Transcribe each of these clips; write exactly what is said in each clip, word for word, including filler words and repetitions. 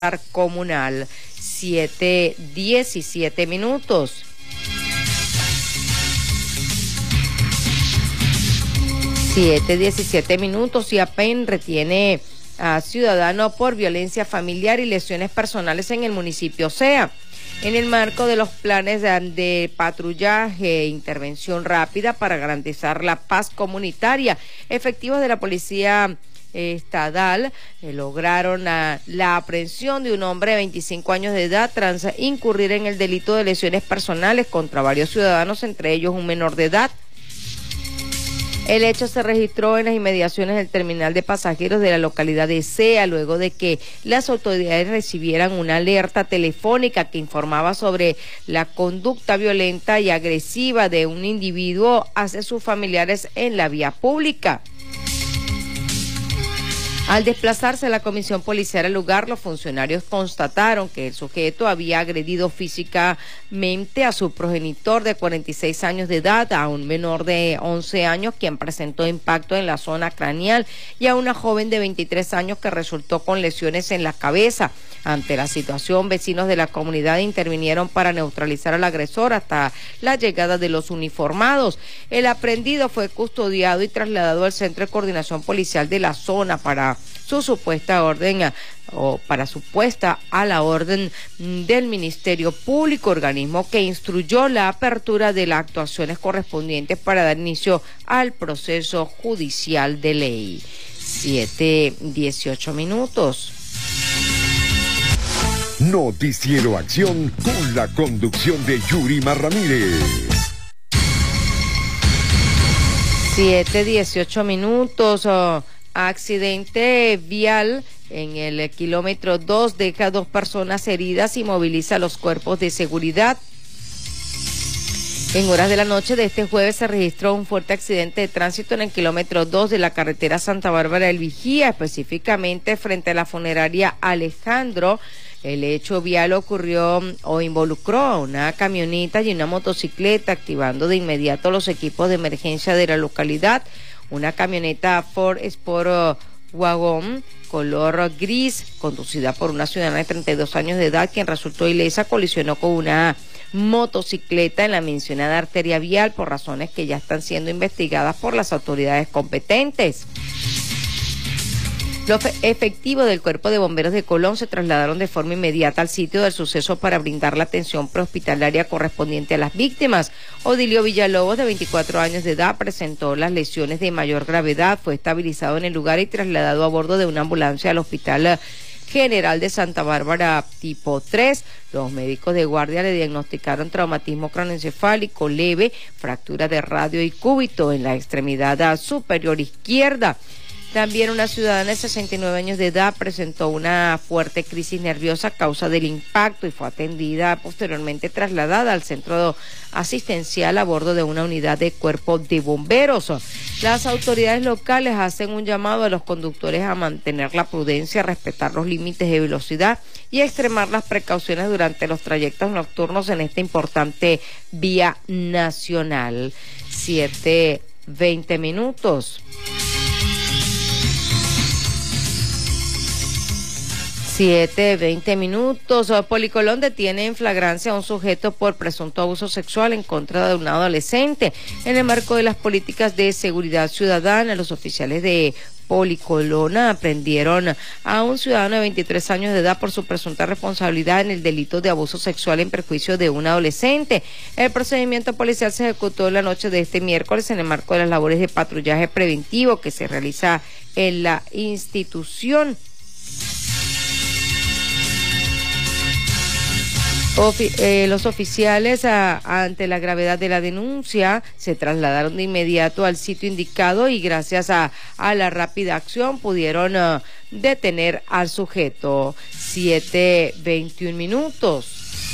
comunal. siete diecisiete minutos. siete diecisiete minutos y A P E N retiene a ciudadano por violencia familiar y lesiones personales en el municipio Ocea. En el marco de los planes de, de patrullaje e intervención rápida para garantizar la paz comunitaria, efectivos de la policía estatal eh, lograron la, la aprehensión de un hombre de veinticinco años de edad tras incurrir en el delito de lesiones personales contra varios ciudadanos, entre ellos un menor de edad. El hecho se registró en las inmediaciones del terminal de pasajeros de la localidad de Cea, luego de que las autoridades recibieran una alerta telefónica que informaba sobre la conducta violenta y agresiva de un individuo hacia sus familiares en la vía pública. Al desplazarse la comisión policial al lugar, los funcionarios constataron que el sujeto había agredido físicamente a su progenitor de cuarenta y seis años de edad, a un menor de once años quien presentó impacto en la zona craneal y a una joven de veintitrés años que resultó con lesiones en la cabeza. Ante la situación, vecinos de la comunidad intervinieron para neutralizar al agresor hasta la llegada de los uniformados. El aprehendido fue custodiado y trasladado al Centro de Coordinación Policial de la zona para su supuesta orden o para su puesta a la orden del Ministerio Público, organismo que instruyó la apertura de las actuaciones correspondientes para dar inicio al proceso judicial de ley. siete dieciocho minutos. Noticiero Acción con la conducción de Yurima Ramírez. siete dieciocho minutos. Oh, accidente vial en el kilómetro dos deja dos personas heridas y moviliza los cuerpos de seguridad. En horas de la noche de este jueves se registró un fuerte accidente de tránsito en el kilómetro dos de la carretera Santa Bárbara del Vigía, específicamente frente a la funeraria Alejandro. El hecho vial ocurrió o involucró a una camioneta y una motocicleta, activando de inmediato los equipos de emergencia de la localidad. Una camioneta Ford Sport Wagon color gris, conducida por una ciudadana de treinta y dos años de edad, quien resultó ilesa, colisionó con una motocicleta en la mencionada arteria vial por razones que ya están siendo investigadas por las autoridades competentes. Los efectivos del Cuerpo de Bomberos de Colón se trasladaron de forma inmediata al sitio del suceso para brindar la atención prehospitalaria correspondiente a las víctimas. Odilio Villalobos, de veinticuatro años de edad, presentó las lesiones de mayor gravedad, fue estabilizado en el lugar y trasladado a bordo de una ambulancia al Hospital General de Santa Bárbara tipo tres. Los médicos de guardia le diagnosticaron traumatismo craneoencefálico leve, fractura de radio y cúbito en la extremidad superior izquierda. También una ciudadana de sesenta y nueve años de edad presentó una fuerte crisis nerviosa a causa del impacto y fue atendida, posteriormente trasladada al centro asistencial a bordo de una unidad de cuerpo de bomberos. Las autoridades locales hacen un llamado a los conductores a mantener la prudencia, respetar los límites de velocidad y extremar las precauciones durante los trayectos nocturnos en esta importante vía nacional. siete veinte minutos. siete veinte minutos. Policolón detiene en flagrancia a un sujeto por presunto abuso sexual en contra de un adolescente. En el marco de las políticas de seguridad ciudadana, los oficiales de Policolón aprendieron a un ciudadano de veintitrés años de edad por su presunta responsabilidad en el delito de abuso sexual en perjuicio de un adolescente. El procedimiento policial se ejecutó en la noche de este miércoles en el marco de las labores de patrullaje preventivo que se realiza en la institución. Ofi eh, los oficiales, a, ante la gravedad de la denuncia, se trasladaron de inmediato al sitio indicado y gracias a, a la rápida acción pudieron uh, detener al sujeto. siete veintiún minutos.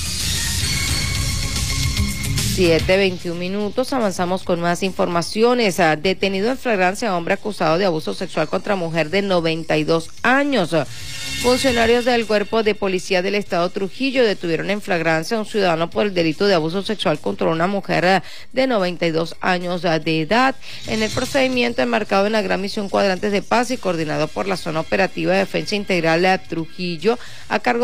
siete veintiún minutos, avanzamos con más informaciones. Uh, detenido en flagrancia hombre acusado de abuso sexual contra mujer de noventa y dos años. Funcionarios del Cuerpo de Policía del Estado Trujillo detuvieron en flagrancia a un ciudadano por el delito de abuso sexual contra una mujer de noventa y dos años de edad. En el procedimiento enmarcado en la Gran Misión Cuadrantes de Paz y coordinado por la Zona Operativa de Defensa Integral de Trujillo, a cargo